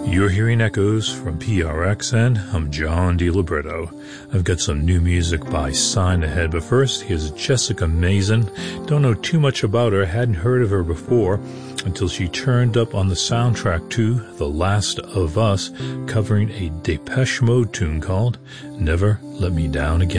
You're hearing echoes from PRXN. I'm John DiLibretto. I've got some new music by Sign ahead, but first, here's Jessica Mason. Don't know too much about her, hadn't heard of her before until she turned up on the soundtrack to The Last of Us, covering a Depeche Mode tune called Never Let Me Down Again.